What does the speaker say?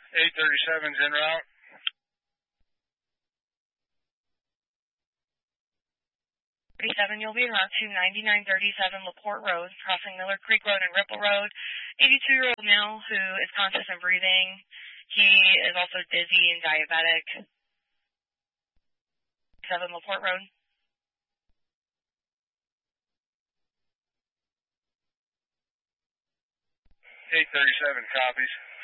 837's en route. 37, you'll be en route to 9937 LaPorte Road, crossing Miller Creek Road and Ripple Road. 82-year-old male who is conscious and breathing. He is also dizzy and diabetic. 7 LaPorte Road. 837 copies.